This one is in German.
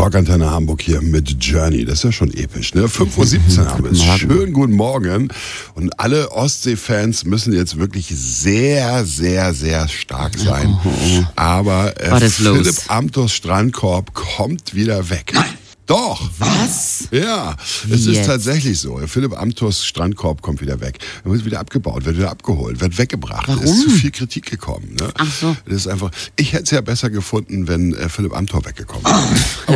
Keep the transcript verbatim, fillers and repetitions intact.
Rockantenne Hamburg hier mit Journey. Das ist ja schon episch, ne? fünf Uhr siebzehn haben wir es. Schönen guten Morgen. Und alle Ostsee-Fans müssen jetzt wirklich sehr, sehr, sehr stark sein. Aber äh, Philipp los? Amthors Strandkorb kommt wieder weg. Nein. Doch. Was? Ja, es ist tatsächlich so. Philipp Amthors Strandkorb kommt wieder weg. Er wird wieder abgebaut, wird wieder abgeholt, wird weggebracht. Warum? Es ist zu viel Kritik gekommen. Ne? Ach so. Das ist einfach, ich hätte es ja besser gefunden, wenn äh, Philipp Amthor weggekommen wäre.